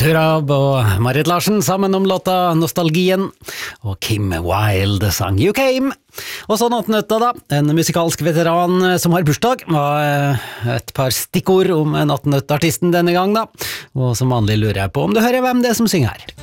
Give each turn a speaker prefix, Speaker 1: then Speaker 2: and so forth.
Speaker 1: Turab og Marit Larsen sammen om låta Nostalgien, og Kim Wilde sang You Came. Og så Nattnøtta da, en musikalsk veteran som har bursdag, var et par stikkord om Nattnøttartisten denne gang da, og som vanlig lurer jeg på om du hører hvem det er som synger her.